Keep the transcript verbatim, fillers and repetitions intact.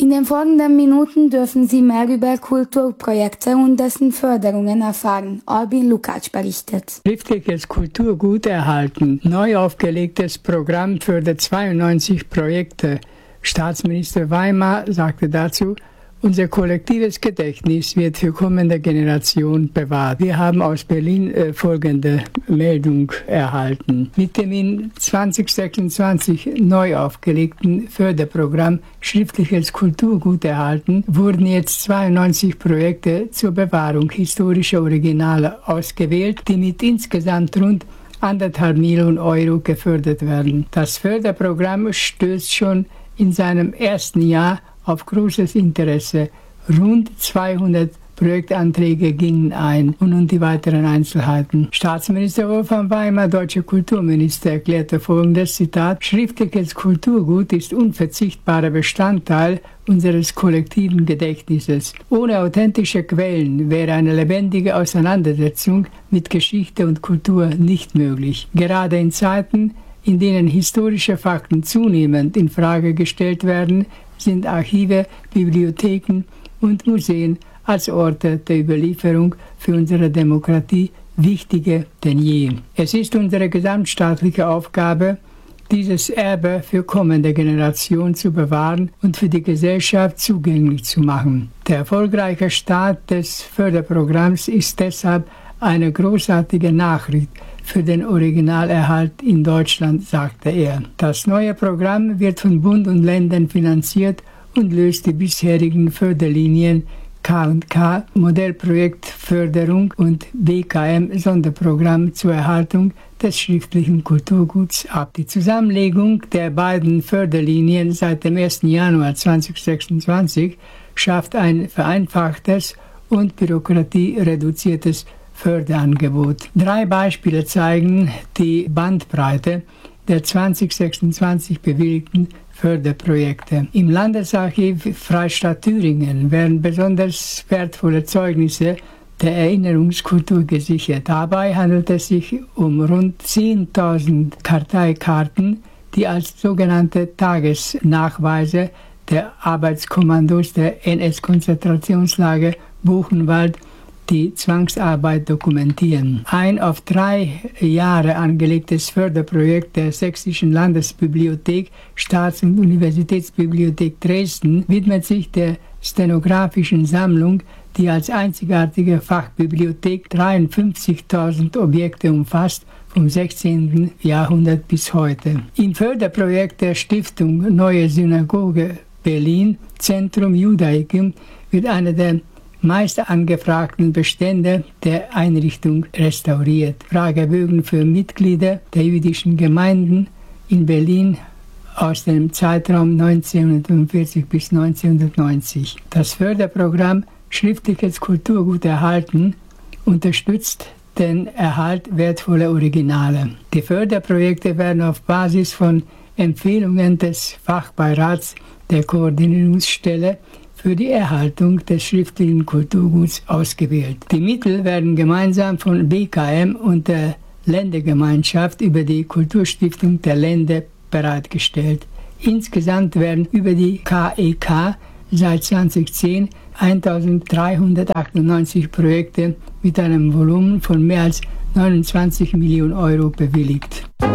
In den folgenden Minuten dürfen Sie mehr über Kulturprojekte und dessen Förderungen erfahren. Albin Lukács berichtet. Schriftliches Kulturgut erhalten. Neu aufgelegtes Programm fördert zweiundneunzig Projekte. Staatsminister Weimer sagte dazu: Unser kollektives Gedächtnis wird für kommende Generationen bewahrt. Wir haben aus Berlin äh, folgende Meldung erhalten. Mit dem in zwanzig sechsundzwanzig neu aufgelegten Förderprogramm Schriftliches Kulturgut erhalten wurden jetzt zweiundneunzig Projekte zur Bewahrung historischer Originale ausgewählt, die mit insgesamt rund anderthalb Millionen Euro gefördert werden. Das Förderprogramm stößt schon in seinem ersten Jahr auf großes Interesse. Rund zweihundert Projektanträge gingen ein. Und nun die weiteren Einzelheiten. Staatsminister Wolfgang Weimer, deutscher Kulturminister, erklärte folgendes, Zitat: Schriftliches Kulturgut ist unverzichtbarer Bestandteil unseres kollektiven Gedächtnisses. Ohne authentische Quellen wäre eine lebendige Auseinandersetzung mit Geschichte und Kultur nicht möglich. Gerade in Zeiten, in denen historische Fakten zunehmend in Frage gestellt werden, sind Archive, Bibliotheken und Museen als Orte der Überlieferung für unsere Demokratie wichtiger denn je. Es ist unsere gesamtstaatliche Aufgabe, dieses Erbe für kommende Generationen zu bewahren und für die Gesellschaft zugänglich zu machen. Der erfolgreiche Start des Förderprogramms ist deshalb eine großartige Nachricht für den Originalerhalt in Deutschland, sagte er. Das neue Programm wird von Bund und Ländern finanziert und löst die bisherigen Förderlinien K und K, Modellprojektförderung und B K M, Sonderprogramm zur Erhaltung des schriftlichen Kulturguts ab. Die Zusammenlegung der beiden Förderlinien seit dem ersten Januar zweitausendsechsundzwanzig schafft ein vereinfachtes und bürokratiereduziertes Förderangebot. Drei Beispiele zeigen die Bandbreite der zwanzig sechsundzwanzig bewilligten Förderprojekte. Im Landesarchiv Freistaat Thüringen werden besonders wertvolle Zeugnisse der Erinnerungskultur gesichert. Dabei handelt es sich um rund zehntausend Karteikarten, die als sogenannte Tagesnachweise der Arbeitskommandos der N S-Konzentrationslager Buchenwald die Zwangsarbeit dokumentieren. Ein auf drei Jahre angelegtes Förderprojekt der Sächsischen Landesbibliothek, Staats- und Universitätsbibliothek Dresden widmet sich der stenografischen Sammlung, die als einzigartige Fachbibliothek dreiundfünfzigtausend Objekte umfasst, vom sechzehnten Jahrhundert bis heute. Im Förderprojekt der Stiftung Neue Synagoge Berlin, Centrum Judaicum, wird eine der meist angefragten Bestände der Einrichtung restauriert. Fragebögen für Mitglieder der jüdischen Gemeinden in Berlin aus dem Zeitraum neunzehnhundertfünfundvierzig bis neunzehnhundertneunzig. Das Förderprogramm Schriftliches Kulturgut erhalten unterstützt den Erhalt wertvoller Originale. Die Förderprojekte werden auf Basis von Empfehlungen des Fachbeirats der Koordinierungsstelle für die Erhaltung des schriftlichen Kulturguts ausgewählt. Die Mittel werden gemeinsam von B K M und der Ländergemeinschaft über die Kulturstiftung der Länder bereitgestellt. Insgesamt werden über die K E K seit zweitausendzehn eintausenddreihundertachtundneunzig Projekte mit einem Volumen von mehr als neunundzwanzig Millionen Euro bewilligt.